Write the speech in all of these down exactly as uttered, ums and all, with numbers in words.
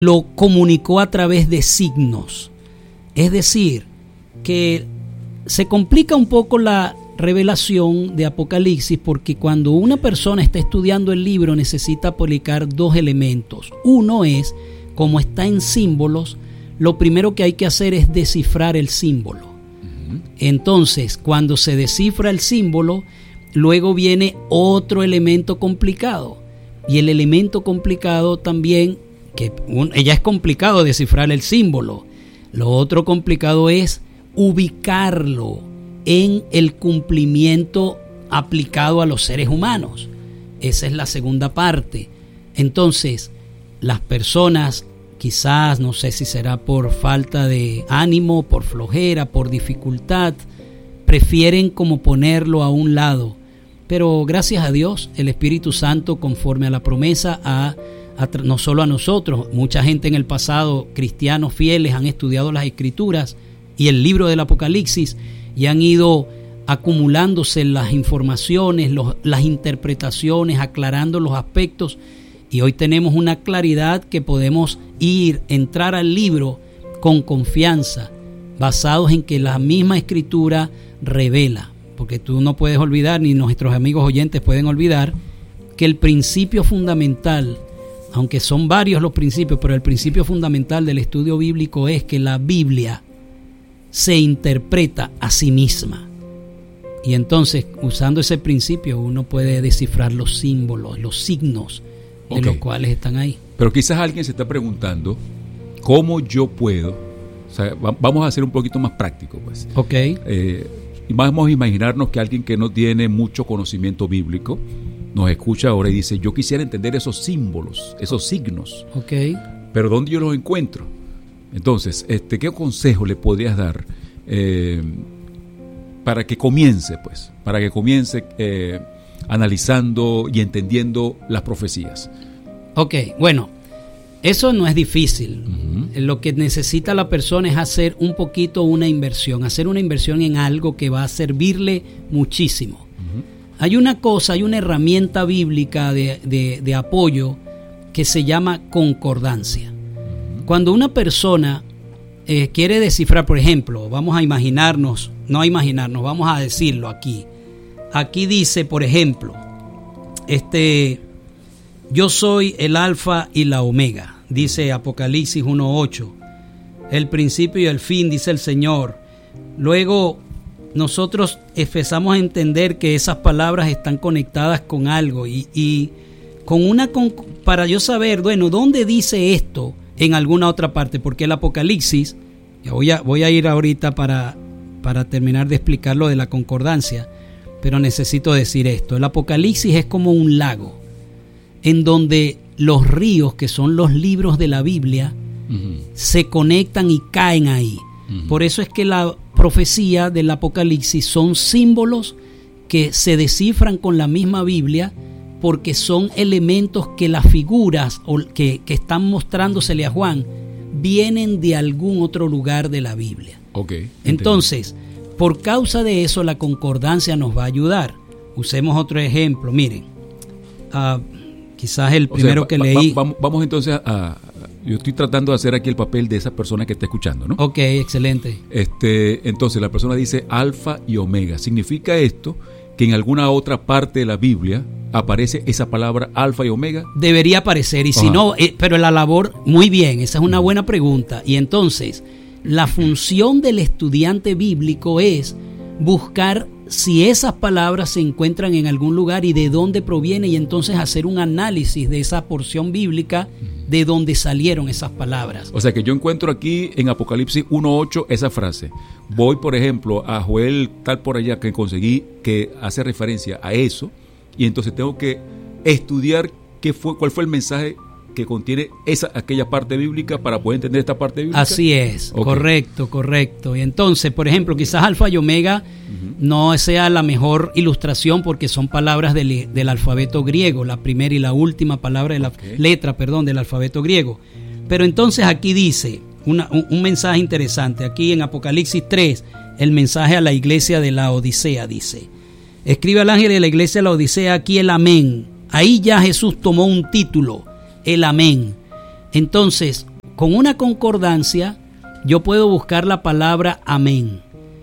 lo comunicó a través de signos. Es decir, que se complica un poco la revelación de Apocalipsis porque cuando una persona está estudiando el libro necesita aplicar dos elementos. Uno es, como está en símbolos, lo primero que hay que hacer es descifrar el símbolo. Uh-huh. Entonces, cuando se descifra el símbolo, luego viene otro elemento complicado. Y el elemento complicado también, que un, ya es complicado descifrar el símbolo. Lo otro complicado es ubicarlo en el cumplimiento aplicado a los seres humanos. Esa es la segunda parte. Entonces, las personas, quizás, no sé si será por falta de ánimo, por flojera, por dificultad, prefieren como ponerlo a un lado. Pero gracias a Dios, el Espíritu Santo, conforme a la promesa, a, a no solo a nosotros, mucha gente en el pasado, cristianos fieles, han estudiado las Escrituras y el libro del Apocalipsis y han ido acumulándose las informaciones, los, las interpretaciones, aclarando los aspectos, y hoy tenemos una claridad que podemos ir, entrar al libro con confianza, basados en que la misma Escritura revela. Porque tú no puedes olvidar, ni nuestros amigos oyentes pueden olvidar, que el principio fundamental, aunque son varios los principios, pero el principio fundamental del estudio bíblico es que la Biblia se interpreta a sí misma. Y entonces, usando ese principio, uno puede descifrar los símbolos, los signos de okay. los cuales están ahí. Pero quizás alguien se está preguntando, ¿cómo yo puedo? O sea, vamos a ser un poquito más práctico, pues. Ok. Eh, Vamos a imaginarnos que alguien que no tiene mucho conocimiento bíblico nos escucha ahora y dice, yo quisiera entender esos símbolos, esos signos, okay. pero ¿dónde yo los encuentro? Entonces, este, ¿qué consejo le podrías dar eh, para que comience, pues, para que comience eh, analizando y entendiendo las profecías? Ok, bueno, eso no es difícil. Uh-huh. Lo que necesita la persona es hacer un poquito una inversión, hacer una inversión en algo que va a servirle muchísimo. Uh-huh. Hay una cosa, hay una herramienta bíblica de, de, de apoyo que se llama concordancia. Uh-huh. Cuando una persona eh, quiere descifrar, por ejemplo, vamos a imaginarnos, no a imaginarnos, vamos a decirlo aquí. Aquí dice, por ejemplo, este... yo soy el alfa y la omega, dice Apocalipsis uno ocho. El principio y el fin, dice el Señor. Luego nosotros empezamos a entender que esas palabras están conectadas con algo y, y con una con, para yo saber, bueno, ¿dónde dice esto en alguna otra parte? Porque el Apocalipsis, voy a, voy a ir ahorita para, para terminar de explicar lo de la concordancia, pero necesito decir esto. El Apocalipsis es como un lago en donde los ríos, que son los libros de la Biblia, uh-huh. se conectan y caen ahí. Uh-huh. Por eso es que la profecía del Apocalipsis son símbolos que se descifran con la misma Biblia, porque son elementos que las figuras o que, que están mostrándosele a Juan vienen de algún otro lugar de la Biblia. Okay, entonces, por causa de eso, la concordancia nos va a ayudar. Usemos otro ejemplo. Miren, uh, quizás el primero o sea, que va, leí. Va, vamos, vamos entonces a, a. Yo estoy tratando de hacer aquí el papel de esa persona que está escuchando, ¿no? Ok, excelente. Este, entonces la persona dice alfa y omega. ¿Significa esto que en alguna otra parte de la Biblia aparece esa palabra alfa y omega? Debería aparecer, y si Ajá. no, eh, pero la labor, muy bien, esa es una buena pregunta. Y entonces, la función del estudiante bíblico es buscar si esas palabras se encuentran en algún lugar y de dónde proviene, y entonces hacer un análisis de esa porción bíblica de dónde salieron esas palabras. O sea que yo encuentro aquí en Apocalipsis uno ocho esa frase. Voy, por ejemplo, a Joel tal por allá que conseguí que hace referencia a eso, y entonces tengo que estudiar qué fue, cuál fue el mensaje que contiene esa aquella parte bíblica para poder entender esta parte bíblica. Así es, okay. correcto, correcto. Y entonces, por ejemplo, quizás alfa y omega uh-huh. no sea la mejor ilustración porque son palabras del, del alfabeto griego, la primera y la última palabra de la okay. letra, perdón, del alfabeto griego. Pero entonces aquí dice una, un, un mensaje interesante. Aquí en Apocalipsis tres, el mensaje a la iglesia de la Odisea dice: escribe al ángel de la iglesia de la Odisea aquí el amén. Ahí ya Jesús tomó un título, el amén. Entonces, con una concordancia yo puedo buscar la palabra amén.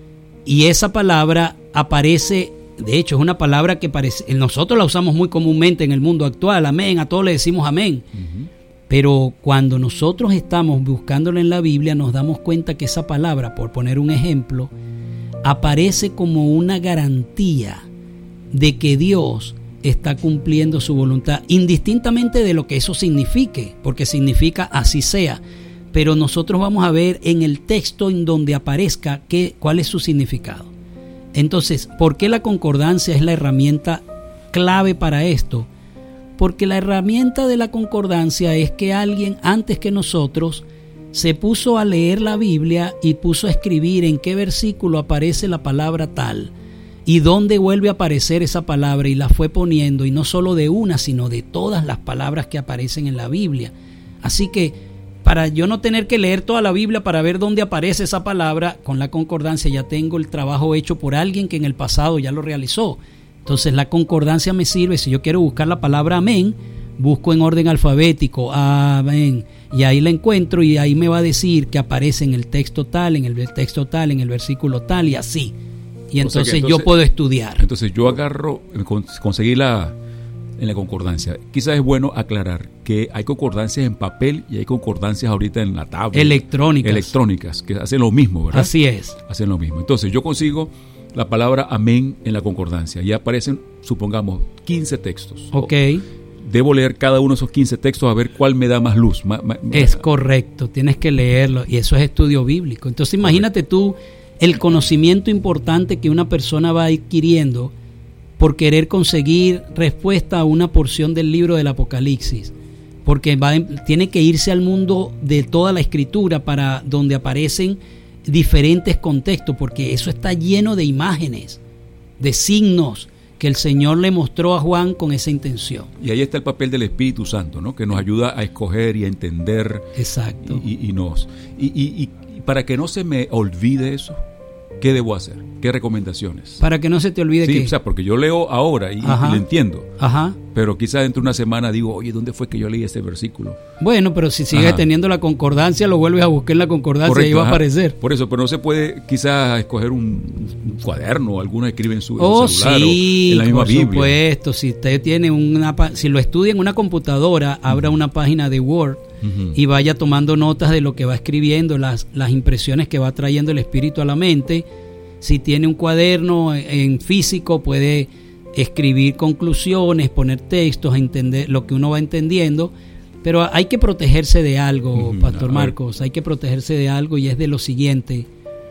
Y esa palabra aparece, de hecho es una palabra que parece, nosotros la usamos muy comúnmente en el mundo actual, amén, a todos le decimos amén. Uh-huh. Pero cuando nosotros estamos buscándola en la Biblia nos damos cuenta que esa palabra, por poner un ejemplo, aparece como una garantía de que Dios está cumpliendo su voluntad, indistintamente de lo que eso signifique, porque significa así sea. Pero nosotros vamos a ver en el texto en donde aparezca qué, cuál es su significado. Entonces, ¿por qué la concordancia es la herramienta clave para esto? Porque la herramienta de la concordancia es que alguien antes que nosotros se puso a leer la Biblia y puso a escribir en qué versículo aparece la palabra tal y dónde vuelve a aparecer esa palabra, y la fue poniendo, y no solo de una, sino de todas las palabras que aparecen en la Biblia. Así que para yo no tener que leer toda la Biblia para ver dónde aparece esa palabra, con la concordancia ya tengo el trabajo hecho por alguien que en el pasado ya lo realizó. Entonces la concordancia me sirve, si yo quiero buscar la palabra amén, busco en orden alfabético, amén, y ahí la encuentro, y ahí me va a decir que aparece en el texto tal, en el texto tal, en el versículo tal, y así. Y entonces, o sea entonces yo puedo estudiar. Entonces yo agarro, conseguí la... en la concordancia. Quizás es bueno aclarar que hay concordancias en papel y hay concordancias ahorita en la tablet. Electrónicas. Electrónicas, que hacen lo mismo, ¿verdad? Así es. Hacen lo mismo. Entonces yo consigo la palabra amén en la concordancia y aparecen, supongamos, quince textos. Ok. Debo leer cada uno de esos quince textos a ver cuál me da más luz. Ma, ma, es correcto, tienes que leerlo, y eso es estudio bíblico. Entonces imagínate tú el conocimiento importante que una persona va adquiriendo por querer conseguir respuesta a una porción del libro del Apocalipsis, porque va, tiene que irse al mundo de toda la escritura para donde aparecen diferentes contextos, porque eso está lleno de imágenes, de signos que el Señor le mostró a Juan con esa intención. Y ahí está el papel del Espíritu Santo, ¿no? Que nos ayuda a escoger y a entender. Exacto. Y, y, y nos y, y, y para que no se me olvide eso, ¿qué debo hacer? ¿Qué recomendaciones? Para que no se te olvide sí, que... o sea, porque yo leo ahora y, y lo entiendo. Ajá. Pero quizás dentro de una semana digo, oye, ¿dónde fue que yo leí este versículo? Bueno, pero si sigues ajá. teniendo la concordancia, lo vuelves a buscar en la concordancia. Correcto, y ahí va ajá. a aparecer. Por eso, pero no se puede quizás escoger un, un cuaderno, algunos escriben en su, oh, en su celular sí, o en la misma Biblia. Por supuesto, si usted tiene una... Si lo estudia en una computadora, abra una página de Word uh-huh. y vaya tomando notas de lo que va escribiendo, las, las impresiones que va trayendo el Espíritu a la mente. Si tiene un cuaderno en físico, puede escribir conclusiones, poner textos, entender lo que uno va entendiendo. Pero hay que protegerse de algo, uh-huh. Pastor Marcos, hay que protegerse de algo, y es de lo siguiente: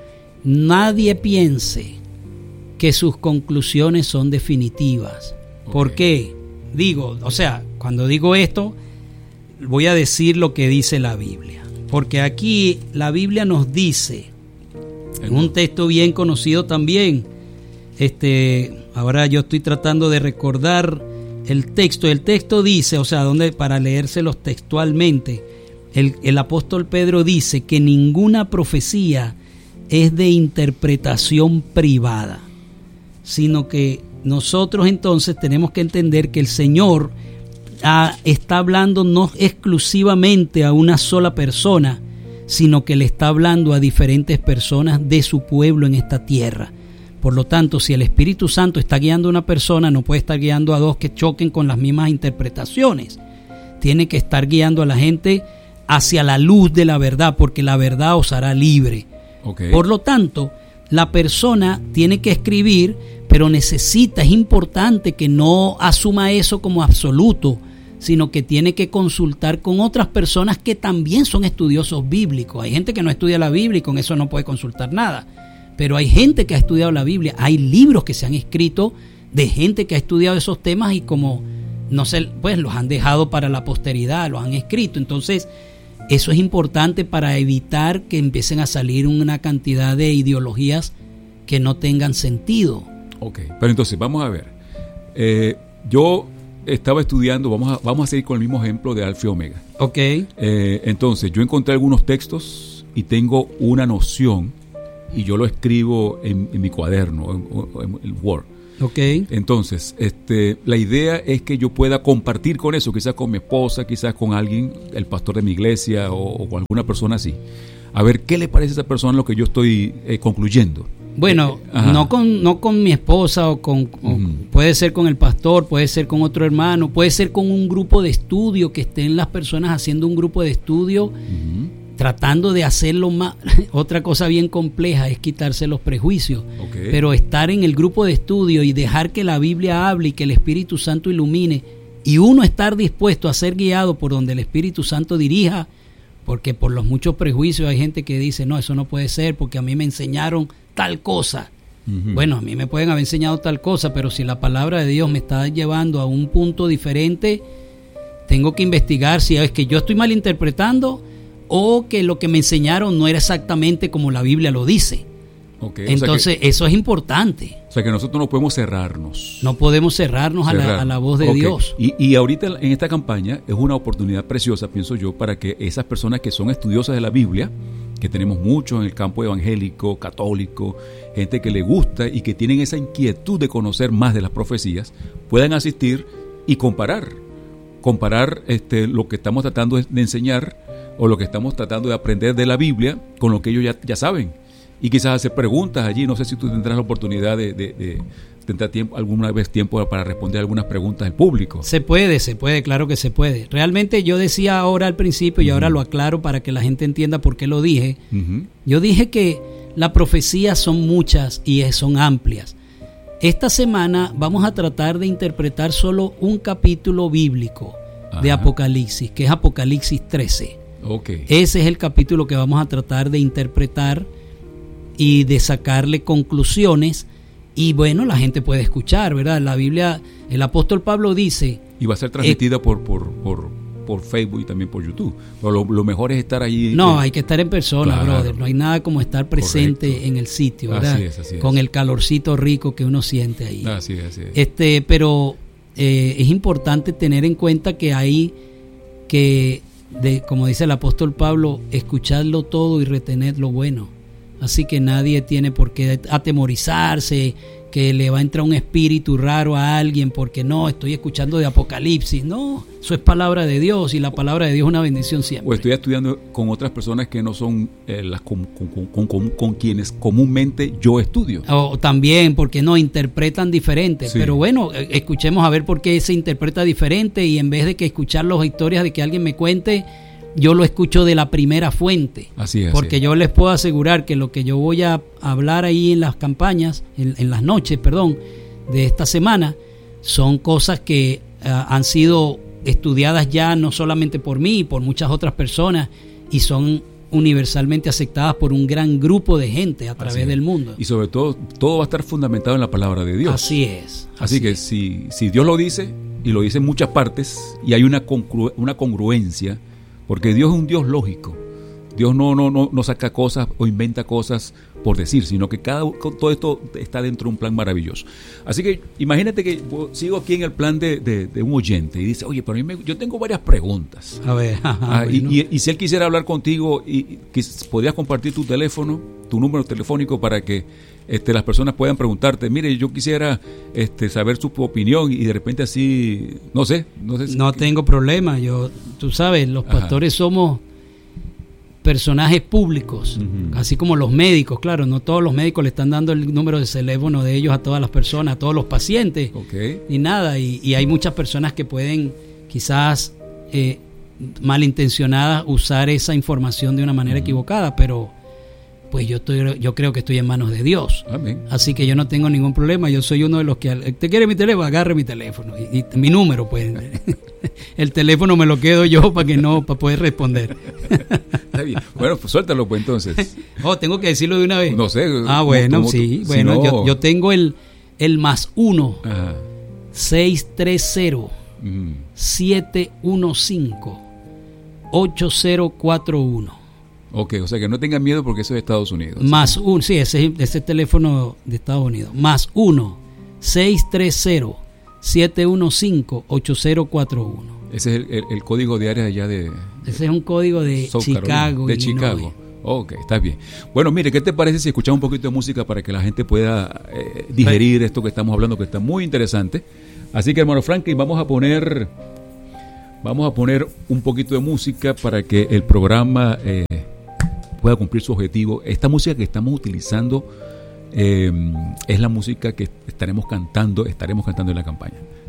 nadie piense que sus conclusiones son definitivas. Okay. ¿Por qué? Digo, o sea, cuando digo esto, voy a decir lo que dice la Biblia. Porque aquí la Biblia nos dice, en un texto bien conocido también, este, ahora yo estoy tratando de recordar el texto. El texto dice, o sea, donde para leérselos textualmente, el, el apóstol Pedro dice que ninguna profecía es de interpretación privada, sino que nosotros entonces tenemos que entender que el Señor ah, está hablando no exclusivamente a una sola persona, sino que le está hablando a diferentes personas de su pueblo en esta tierra. Por lo tanto, si el Espíritu Santo está guiando a una persona, no puede estar guiando a dos que choquen con las mismas interpretaciones. Tiene que estar guiando a la gente hacia la luz de la verdad, porque la verdad os hará libre. Okay. Por lo tanto, la persona tiene que escribir, pero necesita, es importante que no asuma eso como absoluto, sino que tiene que consultar con otras personas que también son estudiosos bíblicos. Hay gente que no estudia la Biblia y con eso no puede consultar nada, pero hay gente que ha estudiado la Biblia, hay libros que se han escrito de gente que ha estudiado esos temas y como no sé, pues los han dejado para la posteridad, los han escrito. Entonces eso es importante para evitar que empiecen a salir una cantidad de ideologías que no tengan sentido. Ok, pero entonces vamos a ver, eh, yo estaba estudiando, vamos a, vamos a seguir con el mismo ejemplo de Alfa y Omega. Ok. Eh, entonces, yo encontré algunos textos y tengo una noción y yo lo escribo en, en mi cuaderno, en, en el Word. Ok. Entonces, este, la idea es que yo pueda compartir con eso, quizás con mi esposa, quizás con alguien, el pastor de mi iglesia o, o con alguna persona así. A ver qué le parece a esa persona lo que yo estoy eh, concluyendo. Bueno, eh, no con no con mi esposa o con o uh-huh. puede ser con el pastor, puede ser con otro hermano, puede ser con un grupo de estudio, que estén las personas haciendo un grupo de estudio, uh-huh. tratando de hacerlo más. Otra cosa bien compleja es quitarse los prejuicios, okay. pero estar en el grupo de estudio y dejar que la Biblia hable y que el Espíritu Santo ilumine, y uno estar dispuesto a ser guiado por donde el Espíritu Santo dirija, porque por los muchos prejuicios hay gente que dice, no, eso no puede ser porque a mí me enseñaron tal cosa. Uh-huh. Bueno, a mí me pueden haber enseñado tal cosa, pero si la palabra de Dios me está llevando a un punto diferente, tengo que investigar si es que yo estoy malinterpretando o que lo que me enseñaron no era exactamente como la Biblia lo dice. Okay, entonces, o sea que, eso es importante. O sea que nosotros no podemos cerrarnos. No podemos cerrarnos Cerrar. a, la, a la voz de okay. Dios. Y, y ahorita en esta campaña es una oportunidad preciosa, pienso yo, para que esas personas que son estudiosas de la Biblia, que tenemos muchos en el campo evangélico, católico, gente que le gusta y que tienen esa inquietud de conocer más de las profecías, puedan asistir y comparar. Comparar este, lo que estamos tratando de enseñar o lo que estamos tratando de aprender de la Biblia con lo que ellos ya, ya saben. Y quizás hacer preguntas allí. No sé si tú tendrás la oportunidad de, de, de tendrás tiempo, alguna vez tiempo para responder algunas preguntas del público. Se puede, se puede, claro que se puede. Realmente yo decía ahora al principio y uh-huh. ahora lo aclaro para que la gente entienda por qué lo dije. Uh-huh. Yo dije que las profecías son muchas y son amplias. Esta semana vamos a tratar de interpretar solo un capítulo bíblico Ajá. de Apocalipsis, que es Apocalipsis trece. Okay. Ese es el capítulo que vamos a tratar de interpretar y de sacarle conclusiones, y bueno, la gente puede escuchar, ¿verdad? La Biblia, el apóstol Pablo dice... Y va a ser transmitida eh, por, por, por, por Facebook y también por YouTube. Pero lo, lo mejor es estar allí. No, eh, hay que estar en persona, claro. brother. No hay nada como estar presente Correcto. en el sitio, ¿verdad? Así es, así es. Con el calorcito rico que uno siente ahí. Así es, así es. Este, pero eh, es importante tener en cuenta que hay que, de, como dice el apóstol Pablo, escucharlo todo y retener lo bueno. Así que nadie tiene por qué atemorizarse, que le va a entrar un espíritu raro a alguien porque no, estoy escuchando de Apocalipsis. No, eso es palabra de Dios y la palabra de Dios es una bendición siempre. O estoy estudiando con otras personas que no son eh, las con, con, con, con, con quienes comúnmente yo estudio. O también porque no, interpretan diferente. Sí. Pero bueno, escuchemos a ver por qué se interpreta diferente, y en vez de que escuchar las historias de que alguien me cuente, yo lo escucho de la primera fuente. Así es. Porque así es. yo les puedo asegurar que lo que yo voy a hablar ahí en las campañas, en, en las noches, perdón, de esta semana, son cosas que uh, han sido estudiadas ya no solamente por mí, por muchas otras personas, y son universalmente aceptadas por un gran grupo de gente a través del mundo. Y sobre todo, todo va a estar fundamentado en la palabra de Dios. Así es. Así, así que es. Si, si Dios lo dice, y lo dice en muchas partes, y hay una, congru- una congruencia, porque Dios es un Dios lógico. Dios no, no, no, no saca cosas o inventa cosas por decir, sino que cada, todo esto está dentro de un plan maravilloso. Así que imagínate que sigo aquí en el plan de, de, de un oyente y dice, oye, pero a mí me, yo tengo varias preguntas. A ver, ah, y, y, y si él quisiera hablar contigo, y, y podrías compartir tu teléfono, tu número telefónico, para que este, las personas puedan preguntarte, mire, yo quisiera este, saber su opinión, y de repente así, no sé. No, sé si, no tengo problema. Yo, tú sabes, los pastores Ajá. somos personajes públicos, uh-huh. así como los médicos. Claro, no todos los médicos le están dando el número de teléfono de ellos a todas las personas, a todos los pacientes, okay. ni nada, y, y hay muchas personas que pueden quizás eh, malintencionadas usar esa información de una manera uh-huh. equivocada, pero pues yo estoy, yo creo que estoy en manos de Dios. Amén. Así que yo no tengo ningún problema. Yo soy uno de los que, ¿te quiere mi teléfono? Agarre mi teléfono y, y mi número, pues. El teléfono me lo quedo yo para que no, para poder responder. Bueno, pues suéltalo, pues, entonces. Oh, tengo que decirlo de una vez. No sé. Ah, bueno, ¿cómo, sí. si Bueno, no... yo, yo tengo el, el más uno, Ajá. seis tres cero, uh-huh. siete uno cinco, ocho cero cuatro uno. Ok, o sea que no tengan miedo porque eso es Estados Unidos. Más un, sí, ese es ese teléfono de Estados Unidos. Más uno, seis tres cero, siete uno cinco, ocho cero cuatro uno. Ese es el, el, el código de área allá de... Ese es un código de South Chicago. Carolina, de Illinois. Chicago. Ok, está bien. Bueno, mire, ¿qué te parece si escuchamos un poquito de música para que la gente pueda eh, digerir esto que estamos hablando, que está muy interesante? Así que, hermano Franklin, vamos a poner, vamos a poner un poquito de música para que el programa eh, pueda cumplir su objetivo. Esta música que estamos utilizando eh, es la música que estaremos cantando, estaremos cantando en la campaña.